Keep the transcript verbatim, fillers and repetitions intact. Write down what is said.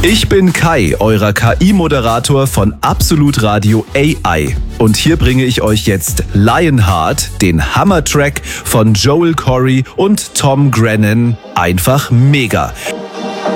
Ich bin Kai, euer K I-Moderator von Absolut Radio A I. Und hier bringe ich euch jetzt Lionheart, den Hammer-Track von Joel Corry und Tom Grennan. Einfach mega.